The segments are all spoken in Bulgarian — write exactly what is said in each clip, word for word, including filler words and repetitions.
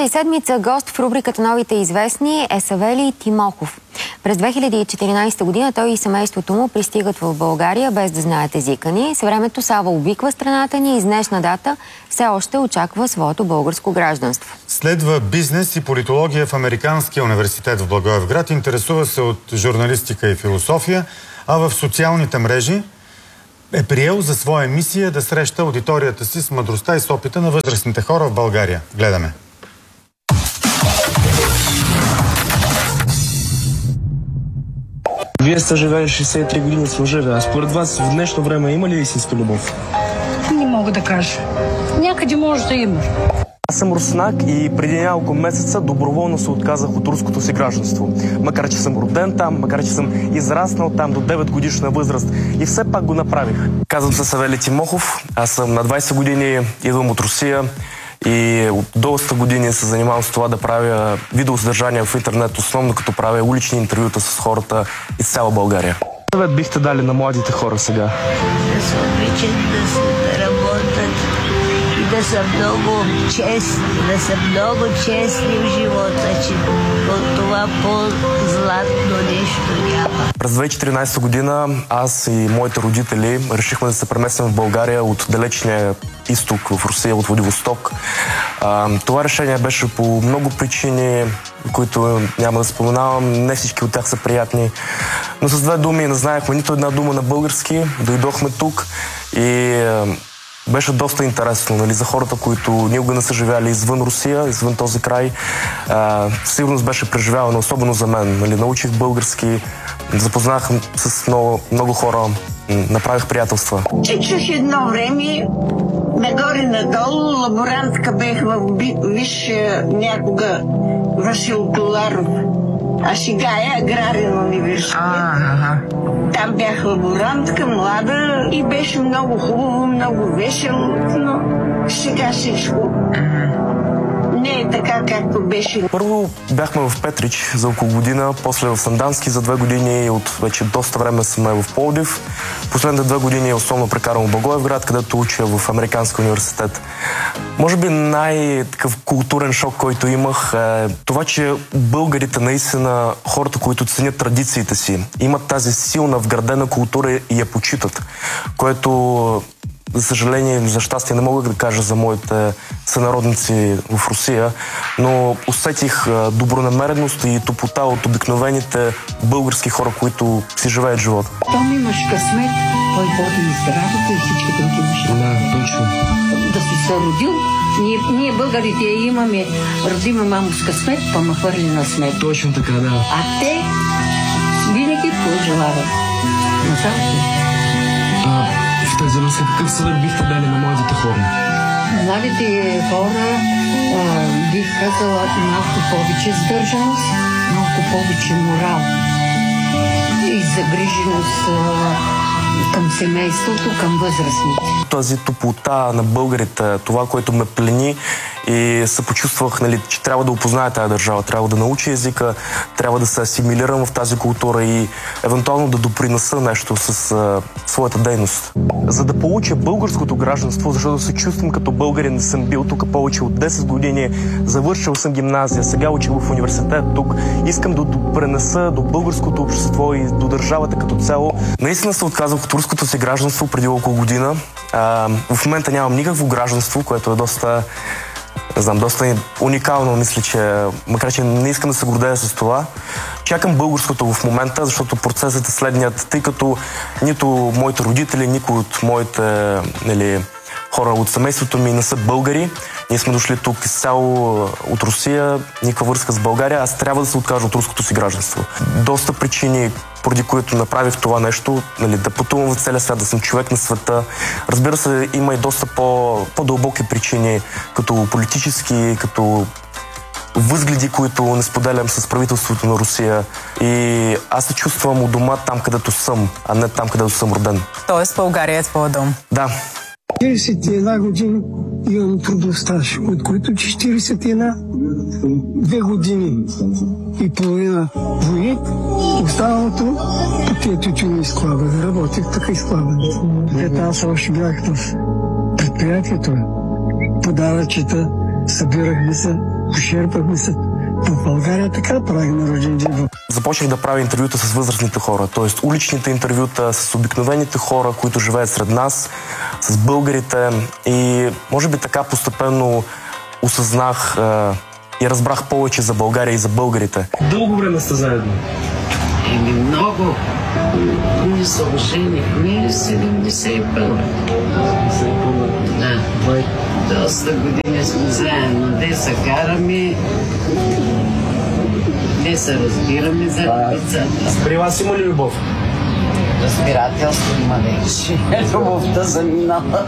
Тази седмица гост в рубриката Новите известни е Савелий Тимохов. През две хиляди и четиринадесета година той и семейството му пристигат в България без да знаят езика ни. С времето Сава обиква страната ни и с днешна дата все още очаква своето българско гражданство. Следва бизнес и политология в Американския университет в Благоевград. Интересува се от журналистика и философия, а в социалните мрежи е приел за своя мисия да среща аудиторията си с мъдростта и с опита на възрастните хора в България. Гледаме. Вие сте живели шейсет и три години с мъжа. А според вас в днешно време има ли истинска любов? Не мога да кажа. Някъде може да има. Аз съм руснак и преди няколко месеца доброволно се отказах от руското си гражданство. Макар че съм роден там, макар че съм израснал там до девет годишна възраст и все пак го направих. Казвам се Савелий Тимохов, аз съм на двадесет години, идвам от Русия и от доста години се занимавам с това да правя видеосъдържание в интернет, основно като правя улични интервюта с хората из цяла България. Съвет бихте дали на младите хора сега? Да се обичат, да се работят и да са много честни, да са много честни в живота, че от това по-златно нещо няма. През две хиляди и четиринадесета година аз и моите родители решихме да се преместим в България от далечния изток в Русия, от Владивосток. А, това решение беше по много причини, които няма да споменавам. Не всички от тях са приятни. Но с две думи не знаехме нито една дума на български. Дойдохме тук и а, беше доста интересно, нали, за хората, които никога не са живяли извън Русия, извън този край. А, сигурност беше преживявана, особено за мен. Нали, научих български, запознах с много, много хора, направих приятелства. Чух едно време, нагоре-надолу, лаборантка бех в виж някога Васил Толаров, а сега е аграрен университет. Ага. Там бях лаборантка, млада и беше много хубаво, много весело, но сега всичко не е така, както беше. Първо бяхме в Петрич за около година, после в Сандански за две години и от вече доста време сме в Пловдив. Последните две години основно прекарвам в Благоевград, където уча в Американския университет. Може би най-такъв културен шок, който имах, е това, че българите наистина, хората, които ценят традициите си, имат тази силна вградена култура и я почитат, което, за съжаление, за щастие не мога да кажа за моите сънародници в Русия, но усетих добронамереност и топлота от обикновените български хора, които си живеят живота. Там имаш късмет, той води и здравето и всички други неща. Да, точно. Да си се родил, ние, ние българите имаме родима мамо с късмет, па ме хвърли на смет. Точно така, да. А те винаги пожелават. Назад. В тази връзка какъв съвет бихте дали на младите хора? Младите хора а, бих казала малко повече сдържаност, малко повече морал и загриженост а, към семейството, към възрастните. Тази топлота на българите, това, което ме плени и се почувствах, нали, че трябва да опозная тази държава, трябва да науча езика, трябва да се асимилирам в тази култура и евентуално да допринеса нещо с а, своята дейност. За да получа българското гражданство, защото се чувствам като българин, не съм бил тук повече от десет години, завършил съм гимназия, сега уча в университет тук, искам да допринеса до българското общество и до държавата като цяло. Наистина се отказвах от руското си гражданство преди около година. А, в момента нямам никакво гражданство, което е доста, не знам, доста уникално, мисля, че макар че не искам да се гордея с това. Чакам българското в момента, защото процесът е следният, тъй като нито моите родители, никой от моите, нали, хора от семейството ми не са българи. Ние сме дошли тук изцяло от Русия, никаква връзка с България. Аз трябва да се откажа от руското си гражданство. Доста причини, поради които направих това нещо, нали, да пътувам в целия свят, да съм човек на света. Разбира се, има и доста по, по-дълбоки причини, като политически, като възгледи, които не споделям с правителството на Русия. И аз се чувствам у дома там, където съм, а не там, където съм роден. Тоест България е твоя дом? Да. четиридесет и една години имам трудов стаж, от които четиридесет и една две години и половина войник, останалото по тези тютюни складове. Работех така и складове. Ето аз още бях в предприятието, подавачета събирахме се, пошерпахме се. В България така правихме рожден ден. Започнах да правя интервюта с възрастните хора, т.е. уличните интервюта с обикновените хора, които живеят сред нас, с българите, и може би така постепенно осъзнах е, и разбрах повече за България и за българите. Дълго време сте заедно? Еми много. Ние се оженихме седемдесет и първа. Да. Доста години сме заедно. Де се караме, де се разбираме за децата. При вас има ли любов? Разбирателство има вече. Любовта заминала.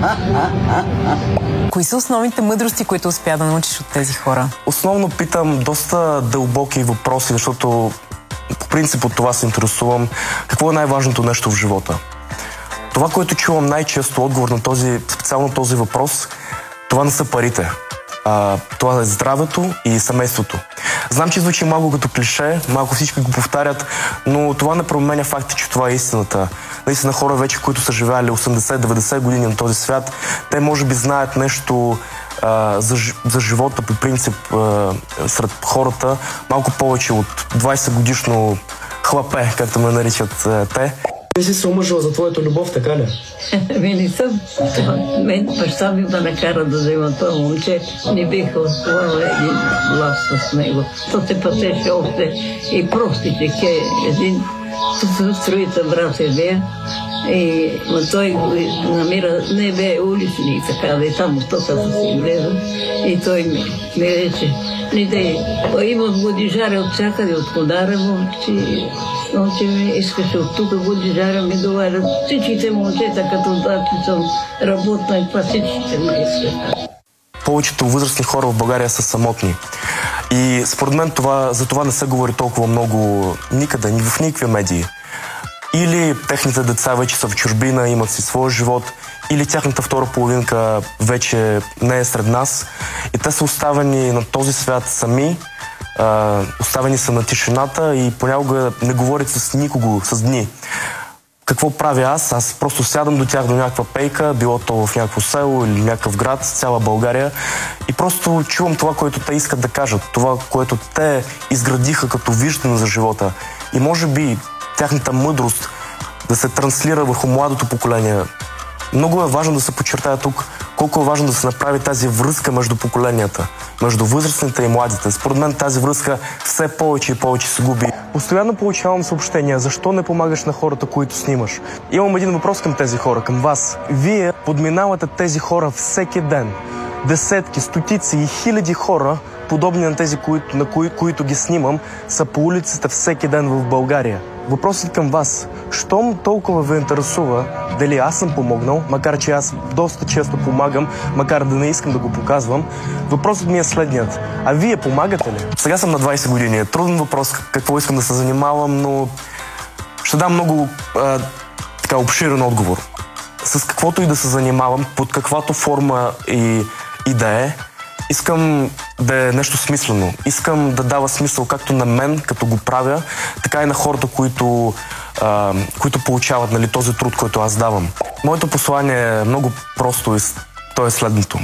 Кои са основните мъдрости, които успя да научиш от тези хора? Основно питам доста дълбоки въпроси, защото по принцип от това се интересувам. Какво е най-важното нещо в живота? Това, което чувам най-често отговор на този, специално този въпрос, това не са парите. А, това е здравето и семейството. Знам, че звучи малко като клише, малко всички го повтарят, но това не променя факта, че това е истината. Наистина хора вече, които са живеели осемдесет-деветдесет години на този свят, те може би знаят нещо а, за, за живота по принцип а, сред хората, малко повече от двайсет годишно хлапе, както ме наричат а, те. Ти си се омъжила за твоята любов, така ли? Ами не съм. Мен баща ми да накара да взема това момче. Не биха отворила един глас с него. То се пътеше още и простите ке един строица брат е бе. И но той намира, не бе улични, така да и там в токата си влеза. И той ми, ми рече, не дей, има годижари от всякъде, от Кодарево, че че ми искаше от тук годижаря ми доварят всичките момчета, като да, че съм работна и това всичките ми искаха. Повечето възрастни хора в България са самотни. И според мен това, за това не се говори толкова много никъде, ни в никакви медии. Или техните деца вече са в чужбина, имат си своя живот, или тяхната втора половинка вече не е сред нас. И те са оставени на този свят сами, Uh, оставени са на тишината и понякога не говорят с никого, с дни. Какво правя аз? Аз просто сядам до тях, до някаква пейка, било то в някакво село или някакъв град, цяла България, и просто чувам това, което те искат да кажат, това, което те изградиха като виждане за живота. И може би тяхната мъдрост да се транслира върху младото поколение. Много е важно да се подчертая тук колко е важно да се направи тази връзка между поколенията, между възрастните и младите. Според мен тази връзка все повече и повече се губи. Постоянно получавам съобщения, защо не помагаш на хората, които снимаш. Имам един въпрос към тези хора, към вас. Вие подминавате тези хора всеки ден. Десетки, стотици и хиляди хора, подобни на тези, които, на кои, които ги снимам, са по улицата всеки ден в България. Въпросът към вас. Щом толкова ви интересува дали аз съм помогнал, макар че аз доста често помагам, макар да не искам да го показвам, въпросът ми е следният. А вие помагате ли? Сега съм на двайсет години. Е труден въпрос какво искам да се занимавам, но ще дам много а, така обширен отговор. С каквото и да се занимавам, под каквато форма и, и да е, искам да е нещо смислено. Искам да дава смисъл както на мен, като го правя, така и на хората, които, а, които получават, нали, този труд, който аз давам. Моето послание е много просто и то е следното.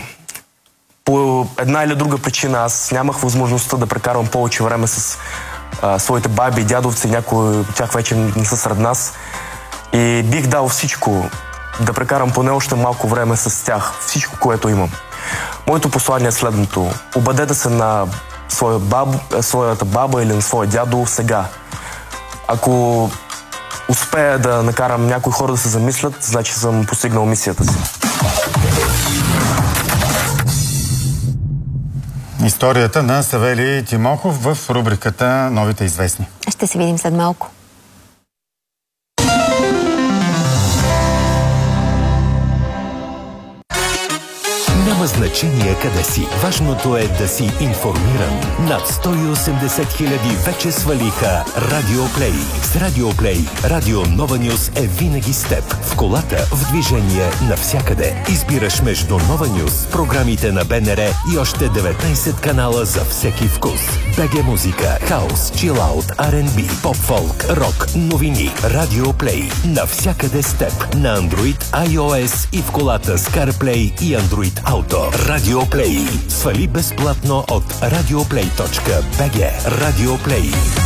По една или друга причина аз нямах възможността да прекарвам повече време с а, своите баби и дядовци, някои от тях вече не са сред нас. И бих дал всичко да прекарам поне още малко време с тях, всичко, което имам. Моето послание е следното. Обадете се на своя баб, своята баба или на своя дядо сега. Ако успея да накарам някои хора да се замислят, значи съм постигнал мисията си. Историята на Савелий Тимохов в рубриката Новите известни. Ще се видим след малко. Няма значение къде си. Важното е да си информиран. Над сто и осемдесет хиляди вече свалиха Радио Плей. С Радио Плей Радио Нова Нюз е винаги с теб. В колата, в движение, навсякъде. Избираш между Нова Нюз, програмите на БНР и още деветнайсет канала за всеки вкус. БГ музика, хаус, чилаут, Ар енд Би, поп-фолк, рок, новини. Радио Плей. Навсякъде с теб. На Android, iOS и в колата с CarPlay и Android Auto. радиото. Радио Плей. Свали безплатно от радиоплей точка би джи. Радио Плей.